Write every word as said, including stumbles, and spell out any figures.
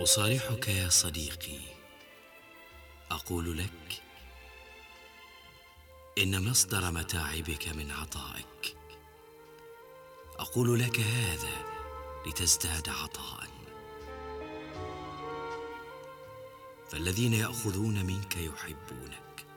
أصارحك يا صديقي، أقول لك إن مصدر متاعبك من عطائك. أقول لك هذا لتزداد عطاء، فالذين يأخذون منك يحبونك،